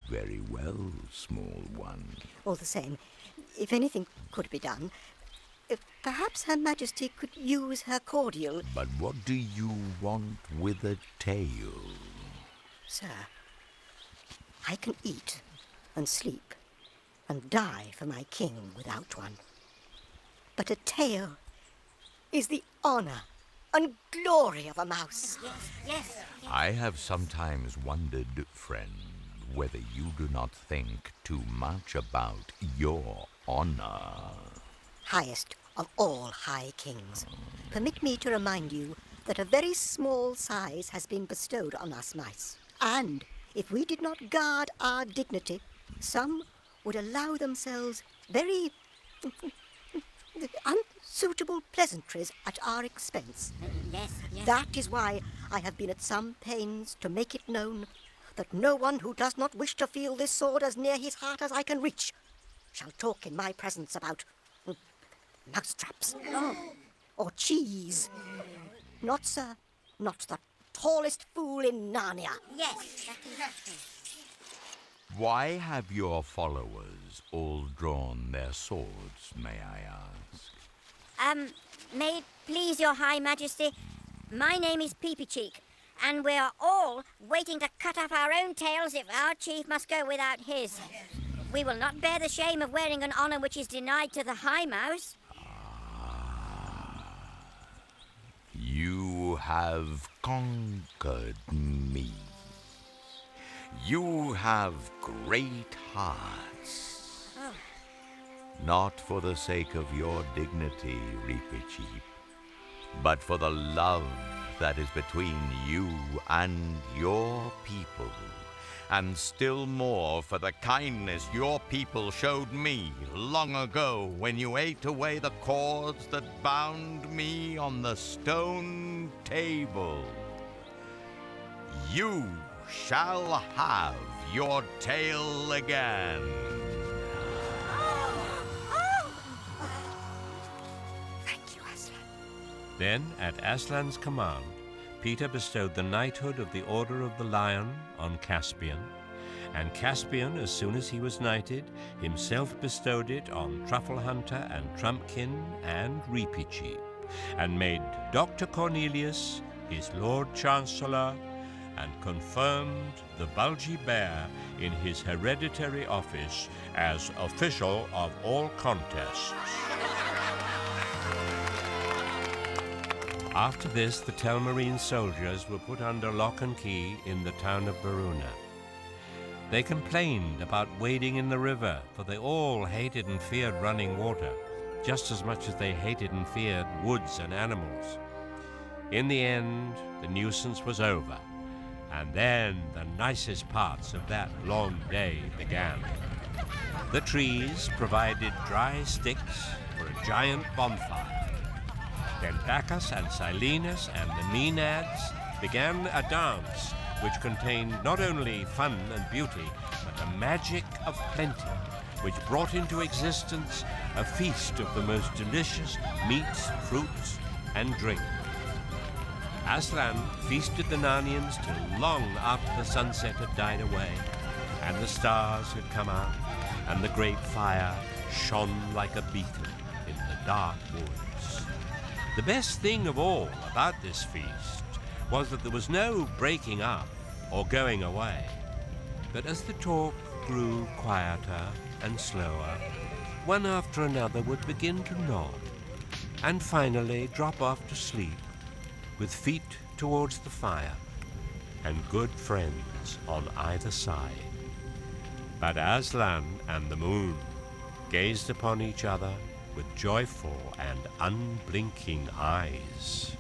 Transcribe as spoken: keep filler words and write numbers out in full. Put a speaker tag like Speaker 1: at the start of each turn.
Speaker 1: Very well, small one.
Speaker 2: All the same, if anything could be done, uh, perhaps Her Majesty could use her cordial.
Speaker 1: But what do you want with a tail?
Speaker 2: Sir, I can eat and sleep and die for my king without one. But a tail is the honour and glory of a mouse.
Speaker 3: Yes, yes, yes.
Speaker 1: I have sometimes wondered, friend, whether you do not think too much about your honour.
Speaker 2: Highest of all high kings, permit me to remind you that a very small size has been bestowed on us mice. And if we did not guard our dignity, some would allow themselves very unsuitable pleasantries at our expense.
Speaker 3: Yes, yes.
Speaker 2: That is why I have been at some pains to make it known that no one who does not wish to feel this sword as near his heart as I can reach shall talk in my presence about mm, mousetraps
Speaker 3: Oh.
Speaker 2: or cheese. Not, sir, not the tallest fool in Narnia.
Speaker 3: Yes, that is exactly.
Speaker 1: Why have your followers all drawn their swords, may I ask?
Speaker 3: Um, may it please your High Majesty, my name is Peepy Cheek, and we are all waiting to cut off our own tails if our chief must go without his. We will not bear the shame of wearing an honour which is denied to the High Mouse.
Speaker 1: You have conquered me. You have great hearts.
Speaker 3: Oh.
Speaker 1: Not for the sake of your dignity, Reepicheep, but for the love that is between you and your people, and still more for the kindness your people showed me long ago when you ate away the cords that bound me on the stone table. You shall have your tail again.
Speaker 2: Thank you, Aslan.
Speaker 4: Then, at Aslan's command, Peter bestowed the knighthood of the Order of the Lion on Caspian, and Caspian, as soon as he was knighted, himself bestowed it on Truffle Hunter and Trumpkin and Reepicheep, and made Doctor Cornelius his Lord Chancellor, and confirmed the Bulgy Bear in his hereditary office as official of all contests. After this, the Telmarine soldiers were put under lock and key in the town of Baruna. They complained about wading in the river, for they all hated and feared running water, just as much as they hated and feared woods and animals. In the end, the nuisance was over, and then the nicest parts of that long day began. The trees provided dry sticks for a giant bonfire. Then Bacchus and Silenus and the Maenads began a dance which contained not only fun and beauty, but the magic of plenty, which brought into existence a feast of the most delicious meats, fruits, and drink. Aslan feasted the Narnians till long after the sunset had died away, and the stars had come out, and the great fire shone like a beacon in the dark woods. The best thing of all about this feast was that there was no breaking up or going away, but as the talk grew quieter and slower, one after another would begin to nod, and finally drop off to sleep, with feet towards the fire, and good friends on either side. But Aslan and the moon gazed upon each other with joyful and unblinking eyes.